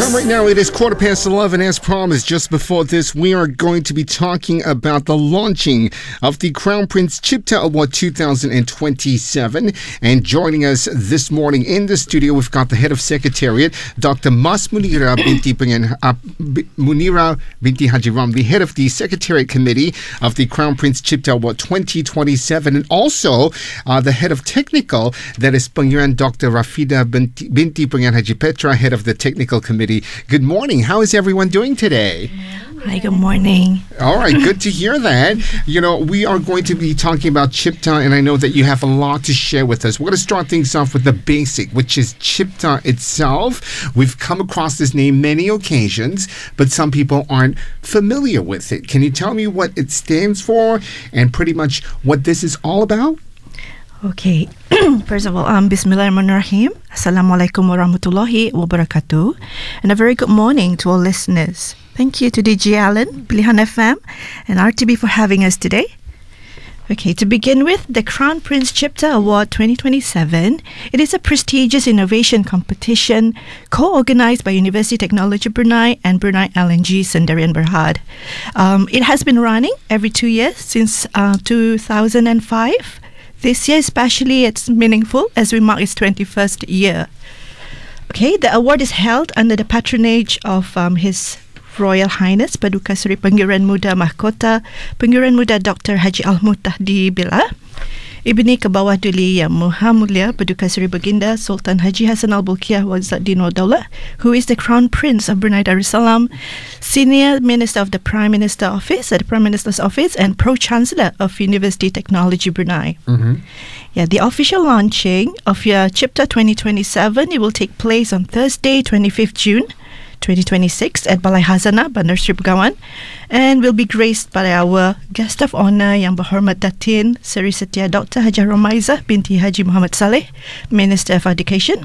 time right now, it is 11:15. As promised, just before this, we are going to be talking about the launching of the Crown Prince Cipta Award 2027. And joining us this morning in the studio, we've got the head of secretariat, Dr. Mas Munira binti Haji Ram, the head of the secretariat committee of the Crown Prince Cipta Award 2027, and also the head of technical, that is Pangeran Dr. Rafida binti Pangeran Haji Petra, head of the technical committee. Good morning. How is everyone doing today? Hi, good morning. All right, good to hear that. You know, we are going to be talking about Cipta, and I know that you have a lot to share with us. We're going to start things off with the basic, which is Cipta itself. We've come across this name many occasions, but some people aren't familiar with it. Can you tell me what it stands for and pretty much what this is all about? Okay. First of all, Bismillahirrahmanirrahim. Assalamualaikum warahmatullahi wabarakatuh. And a very good morning to all listeners. Thank you to DJ Allen, Pilihan FM, and RTB for having us today. Okay, to begin with, the Crown Prince Cipta Award 2027. It is a prestigious innovation competition co-organized by University Technology Brunei and Brunei LNG Sendirian Berhad. It has been running every 2 years since 2005. This year especially, it's meaningful as we mark its 21st year. Okay, the award is held under the patronage of His Royal Highness Paduka Seri Pangeran Muda Mahkota Pangeran Muda Dr. Haji Al-Muttahdi Billah, Ibni Kebawah Duli Yang Maha Mulia Paduka Seri Baginda Sultan Haji Hassan Al-Bolkiah Wazzuddin Wad-Daulah, who is the Crown Prince of Brunei Darussalam, Senior Minister of the Prime Minister Office at the Prime Minister's Office, and Pro-Chancellor of University Technology Brunei. Yeah, the official launching of your Cipta 2027, it will take place on Thursday, 25th June 2026 at Balai Hazana, Bandar Seri Begawan, and will be graced by our guest of honor Yang Berhormat Datin Seri Setia Dr. Hajah Romaizah binti Haji Muhammad Saleh, Minister of Education.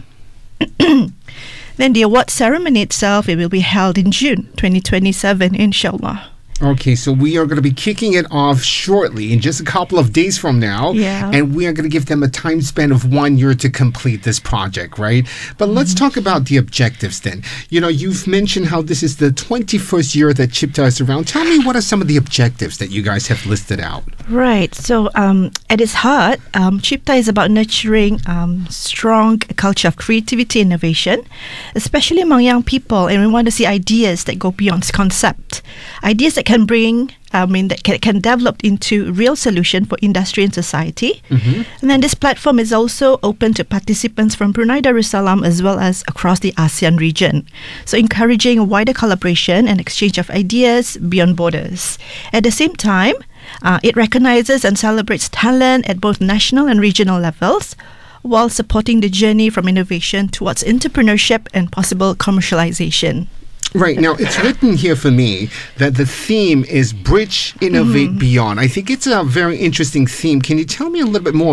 Then the award ceremony itself, it will be held in June 2027, inshallah. Okay, so we are going to be kicking it off shortly in just a couple of days from now. Yeah. And we are going to give them a time span of 1 year to complete this project, right? But let's talk about the objectives then. You know, you've mentioned how this is the 21st year that Cipta is around. Tell me, what are some of the objectives that you guys have listed out? Right. So at its heart, Cipta is about nurturing strong culture of creativity and innovation, especially among young people. And we want to see ideas that go beyond concept. Ideas that can bring, that can develop into real solution for industry and society. And then this platform is also open to participants from Brunei Darussalam as well as across the ASEAN region. So encouraging wider collaboration and exchange of ideas beyond borders. At the same time, it recognizes and celebrates talent at both national and regional levels, while supporting the journey from innovation towards entrepreneurship and possible commercialization. Right. Now, it's written here for me that the theme is Bridge, Innovate, Beyond. I think it's a very interesting theme. Can you tell me a little bit more